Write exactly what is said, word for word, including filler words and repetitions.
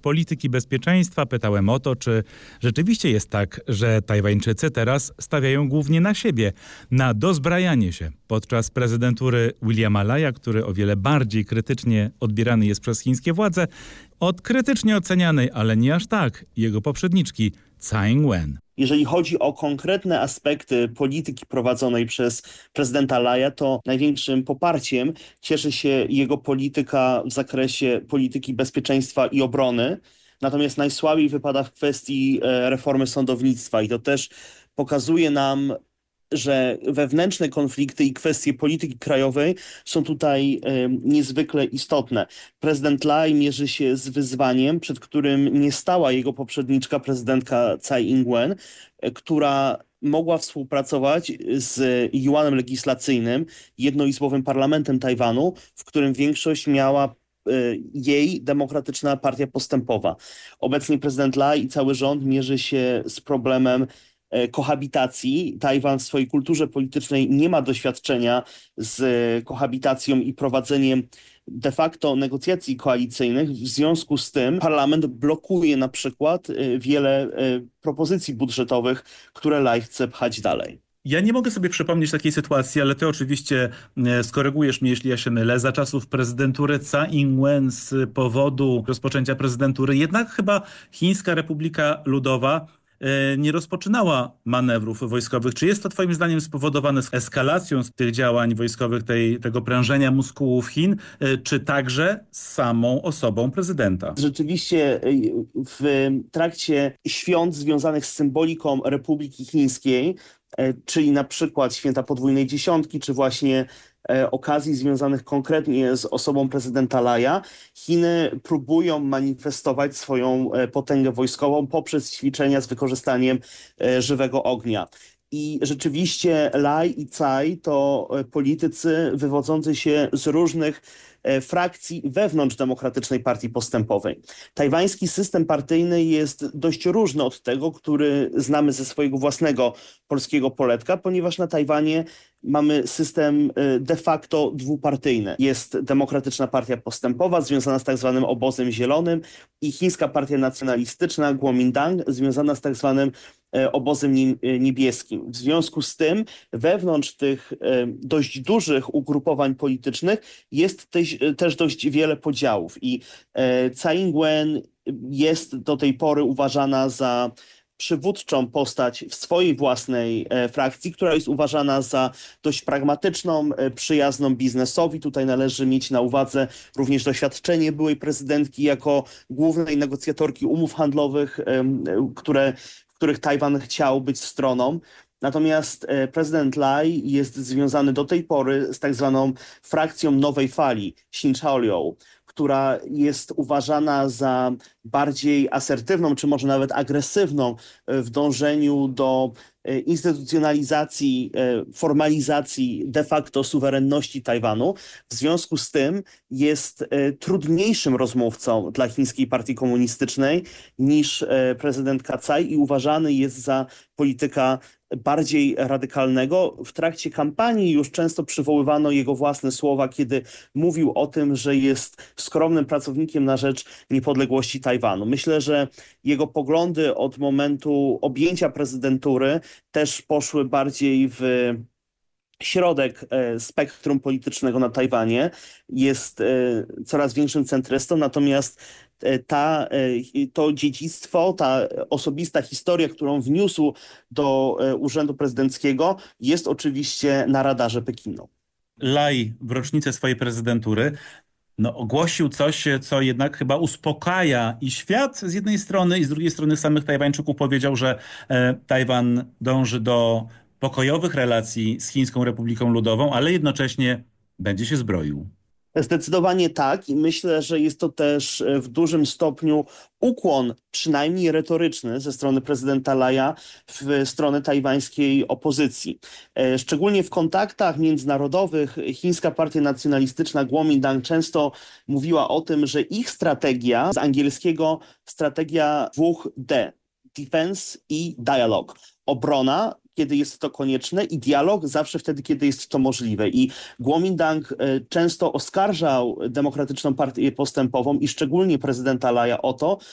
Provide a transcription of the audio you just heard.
polityki bezpieczeństwa pytałem o to, czy rzeczywiście jest tak, że Tajwańczycy teraz stawiają głównie na siebie, na dozbrajanie się. Podczas prezydentury Williama Laya, który o wiele bardziej krytycznie odbierany jest przez chińskie władze, od krytycznie ocenianej, ale nie aż tak, jego poprzedniczki Tsai Ing-wen. Jeżeli chodzi o konkretne aspekty polityki prowadzonej przez prezydenta Laya, to największym poparciem cieszy się jego polityka w zakresie polityki bezpieczeństwa i obrony. Natomiast najsłabiej wypada w kwestii reformy sądownictwa i to też pokazuje nam, że wewnętrzne konflikty i kwestie polityki krajowej są tutaj y, niezwykle istotne. Prezydent Lai mierzy się z wyzwaniem, przed którym nie stała jego poprzedniczka, prezydentka Tsai Ing-wen, y, która mogła współpracować z juanem legislacyjnym, jednoizbowym parlamentem Tajwanu, w którym większość miała y, jej Demokratyczna Partia Postępowa. Obecnie prezydent Lai i cały rząd mierzy się z problemem kohabitacji. Tajwan w swojej kulturze politycznej nie ma doświadczenia z kohabitacją i prowadzeniem de facto negocjacji koalicyjnych. W związku z tym parlament blokuje na przykład wiele propozycji budżetowych, które Lai chce pchać dalej. Ja nie mogę sobie przypomnieć takiej sytuacji, ale ty oczywiście skorygujesz mnie, jeśli ja się mylę. Za czasów prezydentury Tsai Ing-wen z powodu rozpoczęcia prezydentury jednak chyba Chińska Republika Ludowa nie rozpoczynała manewrów wojskowych. Czy jest to twoim zdaniem spowodowane eskalacją tych działań wojskowych, tej, tego prężenia muskułów Chin, czy także z samą osobą prezydenta? Rzeczywiście w trakcie świąt związanych z symboliką Republiki Chińskiej, czyli na przykład święta podwójnej dziesiątki, czy właśnie okazji związanych konkretnie z osobą prezydenta Laya, Chiny próbują manifestować swoją potęgę wojskową poprzez ćwiczenia z wykorzystaniem żywego ognia. I rzeczywiście Lai i Tsai to politycy wywodzący się z różnych frakcji wewnątrz Demokratycznej Partii Postępowej. Tajwański system partyjny jest dość różny od tego, który znamy ze swojego własnego polskiego poletka, ponieważ na Tajwanie mamy system de facto dwupartyjny. Jest Demokratyczna Partia Postępowa związana z tak zwanym obozem zielonym i Chińska Partia Nacjonalistyczna Kuomintang związana z tak zwanym obozem niebieskim. W związku z tym wewnątrz tych dość dużych ugrupowań politycznych jest też, też dość wiele podziałów i Tsai Ing-wen jest do tej pory uważana za przywódczą postać w swojej własnej e, frakcji, która jest uważana za dość pragmatyczną, e, przyjazną biznesowi. Tutaj należy mieć na uwadze również doświadczenie byłej prezydentki jako głównej negocjatorki umów handlowych, e, które, w których Tajwan chciał być stroną. Natomiast e, prezydent Lai jest związany do tej pory z tak zwaną frakcją nowej fali, Xinchaoliu, która jest uważana za bardziej asertywną, czy może nawet agresywną w dążeniu do instytucjonalizacji, formalizacji de facto suwerenności Tajwanu. W związku z tym jest trudniejszym rozmówcą dla Chińskiej Partii Komunistycznej niż prezydentka Tsai i uważany jest za polityka bardziej radykalnego. W trakcie kampanii już często przywoływano jego własne słowa, kiedy mówił o tym, że jest skromnym pracownikiem na rzecz niepodległości Tajwanu. Myślę, że jego poglądy od momentu objęcia prezydentury też poszły bardziej w środek spektrum politycznego na Tajwanie. Jest coraz większym centrystą, natomiast ta, to dziedzictwo, ta osobista historia, którą wniósł do urzędu prezydenckiego, jest oczywiście na radarze Pekinu. Lai w rocznicę swojej prezydentury no, ogłosił coś, co jednak chyba uspokaja i świat z jednej strony i z drugiej strony samych Tajwańczyków. Powiedział, że e, Tajwan dąży do pokojowych relacji z Chińską Republiką Ludową, ale jednocześnie będzie się zbroił. Zdecydowanie tak i myślę, że jest to też w dużym stopniu ukłon, przynajmniej retoryczny, ze strony prezydenta Laya w stronę tajwańskiej opozycji. Szczególnie w kontaktach międzynarodowych Chińska Partia Nacjonalistyczna Kuomintang często mówiła o tym, że ich strategia, z angielskiego strategia dwóch D, defense i dialogue, obrona, kiedy jest to konieczne i dialog zawsze wtedy, kiedy jest to możliwe. I Kuomintang często oskarżał Demokratyczną Partię Postępową i szczególnie prezydenta Laya o to,